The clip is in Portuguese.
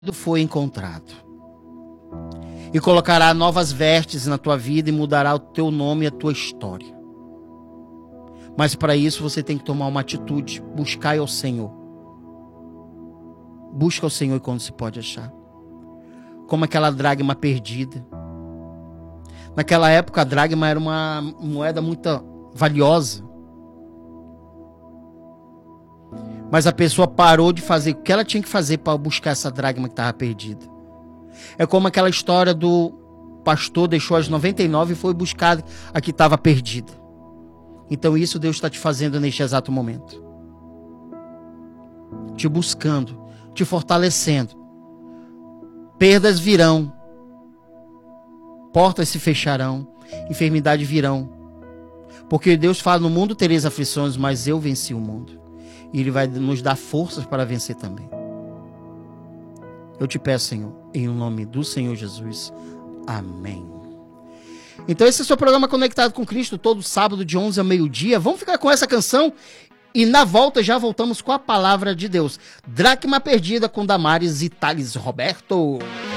foi encontrado. E colocará novas vestes na tua vida e mudará o teu nome e a tua história. Mas para isso você tem que tomar uma atitude, buscar ao Senhor. Busca o Senhor quando se pode achar. Como aquela dracma perdida. Naquela época a dracma era uma moeda muito valiosa. Mas a pessoa parou de fazer o que ela tinha que fazer para buscar essa dracma que estava perdida. É como aquela história do pastor deixou as 99 e foi buscar a que estava perdida. Então isso Deus está te fazendo neste exato momento. Te buscando, te fortalecendo. Perdas virão. Portas se fecharão. Enfermidades virão. Porque Deus fala, no mundo tereis aflições, mas eu venci o mundo. E Ele vai nos dar forças para vencer também. Eu te peço, Senhor, em nome do Senhor Jesus. Amém. Então esse é o seu programa Conectado com Cristo, todo sábado de 11 ao meio-dia. Vamos ficar com essa canção e na volta já voltamos com a palavra de Deus. Dracma Perdida com Damares e Thales Roberto.